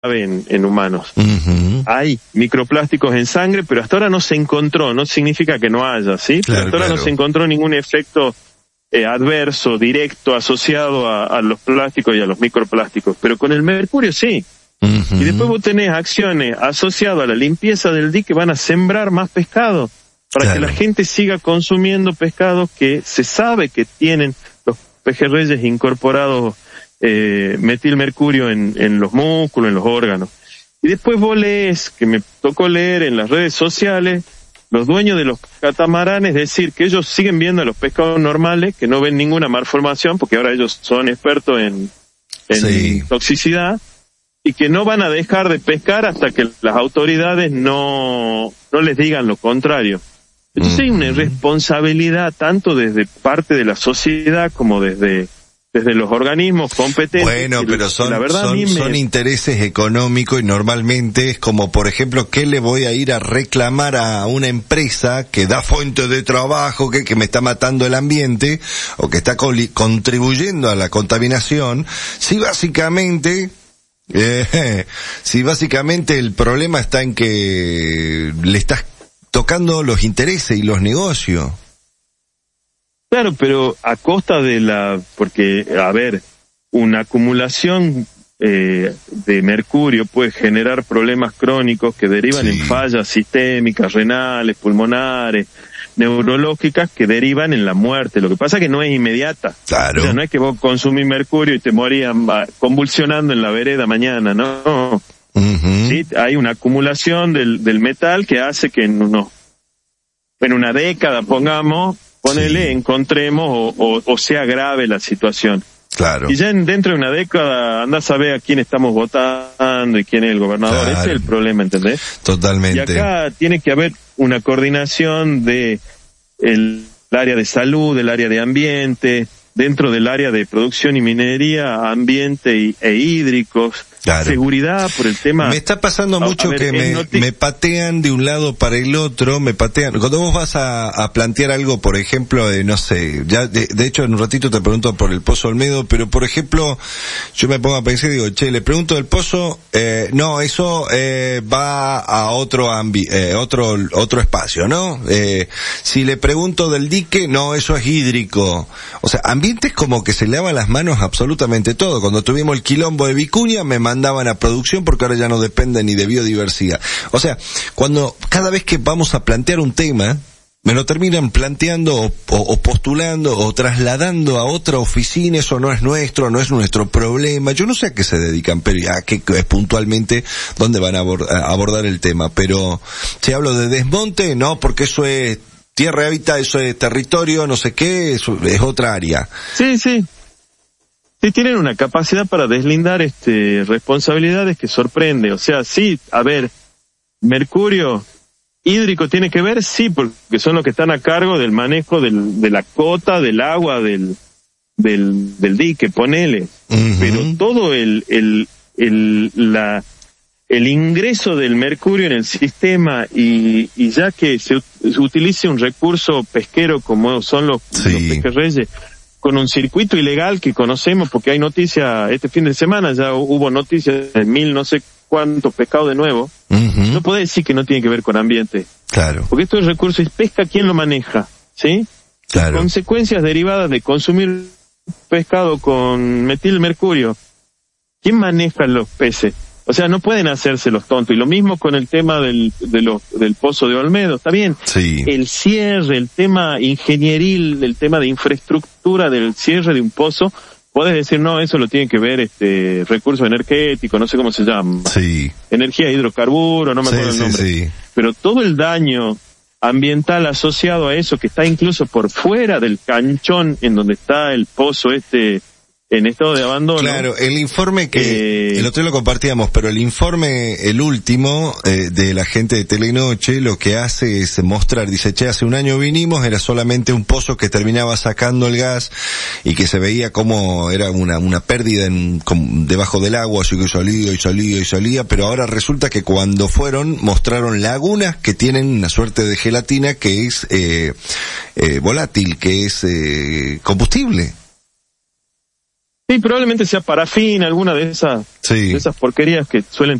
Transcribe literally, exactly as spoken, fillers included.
en, en humanos. Uh-huh. Hay microplásticos en sangre, pero hasta ahora no se encontró, no significa que no haya, ¿sí? Claro, pero hasta ahora claro. no se encontró ningún efecto eh, adverso, directo, asociado a, a los plásticos y a los microplásticos. Pero con el mercurio sí. Uh-huh. Y después vos tenés acciones asociadas a la limpieza del dique, van a sembrar más pescado, para Claro. que la gente siga consumiendo pescados que se sabe que tienen los pejerreyes incorporados eh, metilmercurio en, en los músculos, en los órganos. Y después vos lees, que me tocó leer en las redes sociales, los dueños de los catamaranes decir que ellos siguen viendo a los pescados normales, que no ven ninguna malformación, porque ahora ellos son expertos en, en Sí. toxicidad, y que no van a dejar de pescar hasta que las autoridades no, no les digan lo contrario. Entonces hay una irresponsabilidad tanto desde parte de la sociedad como desde desde los organismos competentes. Bueno, que, pero son, la verdad, a son, mí me... son intereses económicos y normalmente es como, por ejemplo, ¿qué le voy a ir a reclamar a una empresa que da fuente de trabajo, que, que me está matando el ambiente o que está coli- contribuyendo a la contaminación? Si básicamente... Eh, si básicamente el problema está en que le estás tocando los intereses y los negocios. Claro, pero a costa de la... Porque, a ver, una acumulación eh, de mercurio puede generar problemas crónicos que derivan Sí. en fallas sistémicas, renales, pulmonares, neurológicas, que derivan en la muerte. Lo que pasa es que no es inmediata. Claro. O sea, no es que vos consumís mercurio y te morías ah, convulsionando en la vereda mañana, no. Uh-huh. Sí, hay una acumulación del, del metal que hace que en unos, en una década, pongamos, ponele, Sí. encontremos o, o, o sea grave la situación. Claro. Y ya en, dentro de una década andás a ver a quién estamos votando y quién es el gobernador. Claro. Ese es el problema, ¿entendés? Totalmente. Y acá tiene que haber una coordinación de el área de salud, del área de ambiente, dentro del área de producción y minería, ambiente y, e hídricos, Claro. seguridad por el tema. Me está pasando A- mucho a ver, que es me, noti- me patean de un lado para el otro, me patean. Cuando vos vas a, a plantear algo, por ejemplo, de, no sé, ya de, de hecho en un ratito te pregunto por el Pozo Olmedo, pero por ejemplo, yo me pongo a pensar y digo, che, le pregunto del Pozo, eh, no, eso eh, va a otro ambi, eh, otro otro espacio, ¿no? Eh, si le pregunto del dique, no, eso es hídrico. O sea, ambientes como que se lavan las manos absolutamente todo. Cuando tuvimos el quilombo de Vicuña, me mandaban a producción porque ahora ya no depende ni de biodiversidad. O sea, cuando cada vez que vamos a plantear un tema, me lo terminan planteando o, o, o postulando o trasladando a otra oficina, eso no es nuestro, no es nuestro problema. Yo no sé a qué se dedican, pero a qué es puntualmente dónde van a abordar, a abordar el tema. Pero si hablo de desmonte, no, porque eso es tierra hábitat, eso es territorio, no sé qué, eso es otra área. Sí, sí. Sí, tienen una capacidad para deslindar este responsabilidades que sorprende. O sea, sí, a ver, mercurio hídrico tiene que ver, sí, porque son los que están a cargo del manejo del, de la cota, del agua, del, del, del dique, ponele. Uh-huh. Pero todo el, el, el, la, el ingreso del mercurio en el sistema y, y ya que se, se utilice un recurso pesquero como son los, Sí. los pejerreyes, con un circuito ilegal que conocemos, porque hay noticias, este fin de semana ya hubo noticias de mil no sé cuántos pescados de nuevo, Uh-huh. no puede decir que no tiene que ver con ambiente, Claro, porque esto es recurso y pesca, ¿quién lo maneja? ¿Sí? claro. Consecuencias derivadas de consumir pescado con metilmercurio, ¿quién maneja los peces? O sea, no pueden hacerse los tontos. Y lo mismo con el tema del, de los, del Pozo de Olmedo. Está bien. Sí. El cierre, el tema ingenieril, el tema de infraestructura del cierre de un pozo, puedes decir, no, eso lo tiene que ver este recurso energético, no sé cómo se llama. Sí. Energía, hidrocarburo, no me Sí, acuerdo el sí, nombre. sí. Pero todo el daño ambiental asociado a eso, que está incluso por fuera del canchón en donde está el pozo este en estado de abandono. Claro, el informe que, Eh, el otro lo compartíamos, pero el informe, el último, eh, de la gente de Telenoche, lo que hace es mostrar, dice, che, hace un año vinimos, era solamente un pozo que terminaba sacando el gas y que se veía como era una, una pérdida en, como debajo del agua, así que salía y salía y salía, pero ahora resulta que cuando fueron, mostraron lagunas que tienen una suerte de gelatina que es, eh, eh, volátil, que es, eh, combustible. Sí, probablemente sea parafina, alguna de esas, sí. de esas porquerías que suelen